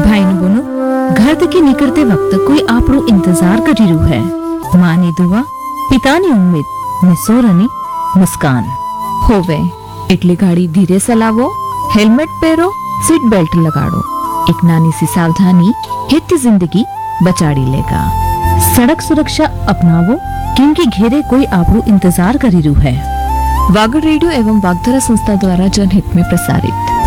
ભાઈ બહેનો ઘર થકી નીકળતે વખત કોઈ આપણો ઇંતજાર કરી રહ્યું હે. માની દુઆ, પિતાની ઉમ્મીદ ને સોરની મુસ્કાન હોવે એટલે ગાડી ધીરે ચલાવો, હેલ્મેટ પહેરો, सीट बेल्ट लगाड़ो. एक नानी सी सावधानी हित जिंदगी बचाड़ी लेगा. सड़क सुरक्षा अपनावो क्योंकि घेरे कोई आपरो इंतजार करी रु है. वागड़ रेडियो एवं वागधरा संस्था द्वारा जनहित में प्रसारित.